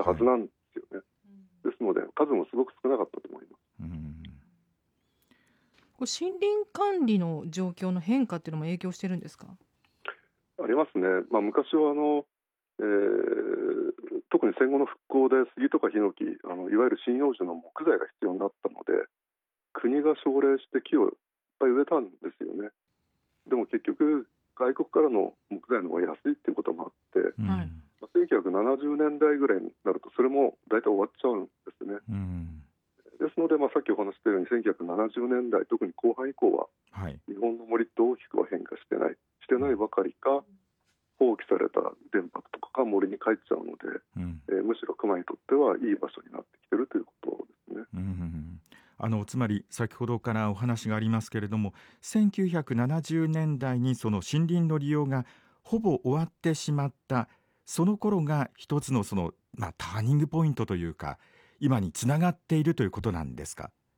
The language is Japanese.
はずなんですよね。ですので数もすごく少なかったと思います。 これ森林管理の状況の変化っていうのも影響してるんですか？ ありますね。昔は特に戦後の復興で杉とかヒノキ、いわゆる針葉樹の木材が必要になったので、国が奨励して木をいっぱい植えたんですよね。でも結局外国からの木材の方が安いっていうこともあって、1970年代ぐらいになるとそれも大体終わっちゃうんですね。ですので、さっきお話したように1970年代特に後半以降は、日本の森って大きくは変化してないばかりか、放棄された田泊とかが森に帰っちゃうので、むしろ熊にとってはいい場所になってきているということですね。 つまり先ほどからお話がありますけれども、1970年代にその森林の利用がほぼ終わってしまったその頃が一つのターニングポイントというか、今につながっているということなんですか？